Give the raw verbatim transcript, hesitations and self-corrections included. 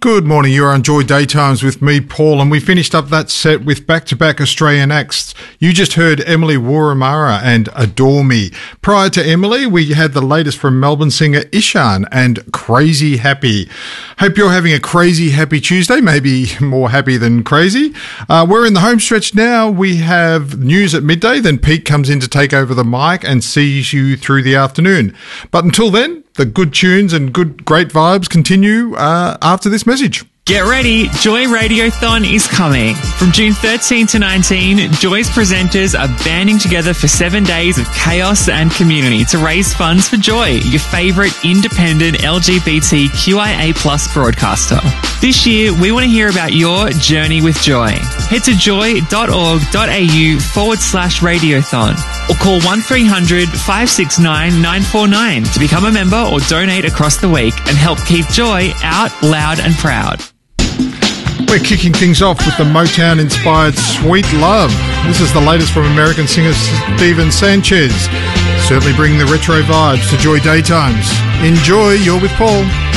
Good morning, you're on Joy Daytimes with me, Paul, and we finished up that set with back-to-back Australian acts. You just heard Emily Wurramara and Adore Me. Prior to Emily, we had the latest from Melbourne singer Ishan and Crazy Happy. Hope you're having a crazy happy Tuesday, maybe more happy than crazy. Uh, we're in the home stretch now. We have news at midday, then Pete comes in to take over the mic and sees you through the afternoon. But until then, the good tunes and good, great vibes continue uh, after this message. Get ready, Joy Radiothon is coming. From June thirteenth to nineteenth, Joy's presenters are banding together for seven days of chaos and community to raise funds for Joy, your favourite independent L G B T Q I A plus broadcaster. This year, we want to hear about your journey with Joy. Head to joy.org.au forward slash radiothon or call one three hundred five six nine nine four nine to become a member or donate across the week and help keep Joy out loud and proud. We're kicking things off with the Motown-inspired Sweet Love. This is the latest from American singer Steven Sanchez. Certainly bringing the retro vibes to Joy Daytimes. Enjoy, you're with Paul.